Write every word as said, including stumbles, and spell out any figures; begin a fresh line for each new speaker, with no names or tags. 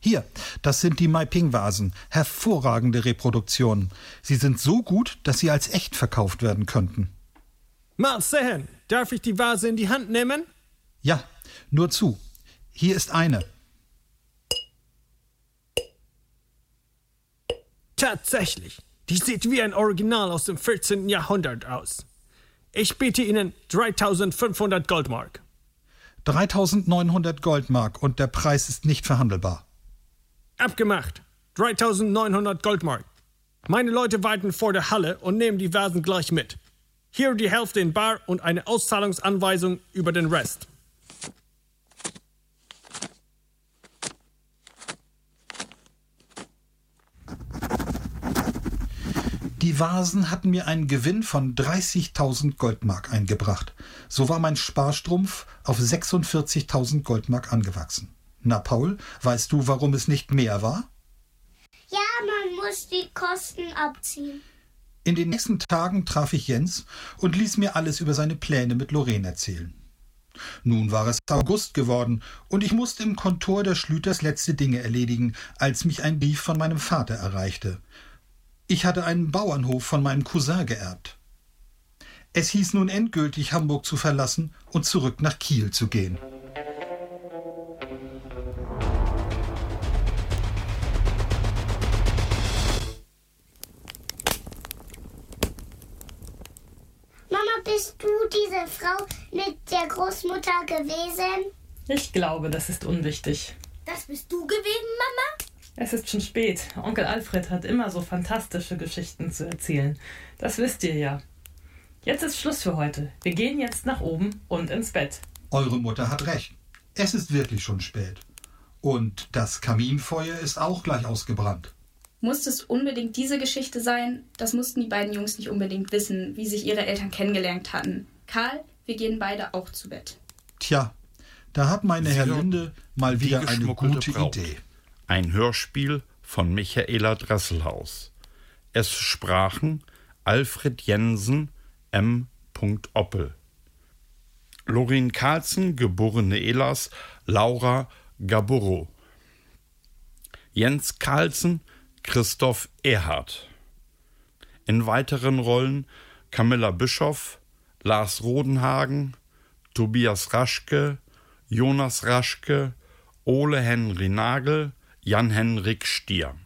Hier, das sind die Mai-Ping-Vasen. Hervorragende Reproduktionen. Sie sind so gut, dass sie als echt verkauft werden könnten.
Mal sehen, darf ich die Vase in die Hand nehmen?
Ja, nur zu. Hier ist eine.
Tatsächlich, die sieht wie ein Original aus dem vierzehnten Jahrhundert aus. Ich biete Ihnen dreitausendfünfhundert Goldmark.
dreitausendneunhundert Goldmark und der Preis ist nicht verhandelbar.
Abgemacht. dreitausendneunhundert Goldmark. Meine Leute warten vor der Halle und nehmen die Vasen gleich mit. Hier die Hälfte in bar und eine Auszahlungsanweisung über den Rest.
Die Vasen hatten mir einen Gewinn von dreißigtausend Goldmark eingebracht. So war mein Sparstrumpf auf sechsundvierzigtausend Goldmark angewachsen. Na, Paul, weißt du, warum es nicht mehr war?
Ja, man muss die Kosten abziehen.
In den nächsten Tagen traf ich Jens und ließ mir alles über seine Pläne mit Lorraine erzählen. Nun war es August geworden und ich musste im Kontor der Schlüters letzte Dinge erledigen, als mich ein Brief von meinem Vater erreichte. Ich hatte einen Bauernhof von meinem Cousin geerbt. Es hieß nun endgültig, Hamburg zu verlassen und zurück nach Kiel zu gehen.
Mama, bist du diese Frau mit der Großmutter gewesen?
Ich glaube, das ist unwichtig.
Das bist du gewesen, Mama?
Es ist schon spät. Onkel Alfred hat immer so fantastische Geschichten zu erzählen. Das wisst ihr ja. Jetzt ist Schluss für heute. Wir gehen jetzt nach oben und ins Bett.
Eure Mutter hat recht. Es ist wirklich schon spät. Und das Kaminfeuer ist auch gleich ausgebrannt.
Muss es unbedingt diese Geschichte sein? Das mussten die beiden Jungs nicht unbedingt wissen, wie sich ihre Eltern kennengelernt hatten. Karl, wir gehen beide auch zu Bett.
Tja, da hat meine
Sie
Herr
hört
Linde mal wieder
die
eine
geschmuggelte
gute
Braut.
Idee.
Ein Hörspiel von Michaela Dresselhaus. Es sprachen Alfred Jensen, M. Oppel. Lorraine Carlsen, geborene Ehlers, Laura Gaboureau. Jens Carlsen, Christoph Erhardt. In weiteren Rollen Camilla Bischoff, Lars Rodenhagen, Tobias Raschke, Jonas Raschke, Ole Henry Nagel, Jan-Henrik Stier.